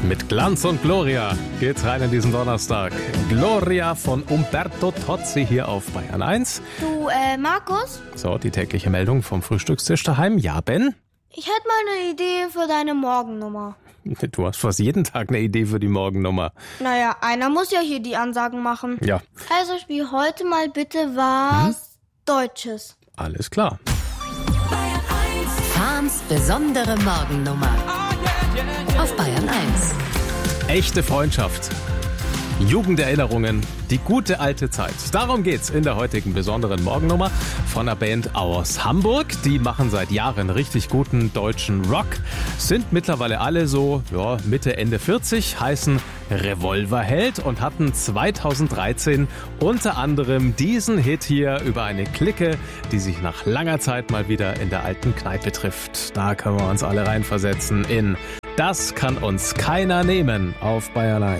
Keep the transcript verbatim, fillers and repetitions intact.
Mit Glanz und Gloria geht's rein in diesen Donnerstag. Gloria von Umberto Tozzi hier auf Bayern eins. Du, äh, Markus? So, die tägliche Meldung vom Frühstückstisch daheim. Ja, Ben? Ich hätte mal eine Idee für deine Morgennummer. Du hast fast jeden Tag eine Idee für die Morgennummer. Naja, einer muss ja hier die Ansagen machen. Ja. Also spiel heute mal bitte was hm? Deutsches. Alles klar. Fahns besondere Morgennummer auf Bayern eins. Echte Freundschaft. Jugenderinnerungen, die gute alte Zeit. Darum geht's in der heutigen besonderen Morgennummer von einer Band aus Hamburg. Die machen seit Jahren richtig guten deutschen Rock, sind mittlerweile alle so ja, Mitte, Ende vierzig, heißen Revolverheld und hatten zweitausenddreizehn unter anderem diesen Hit hier über eine Clique, die sich nach langer Zeit mal wieder in der alten Kneipe trifft. Da können wir uns alle reinversetzen in Das kann uns keiner nehmen auf Bayern eins.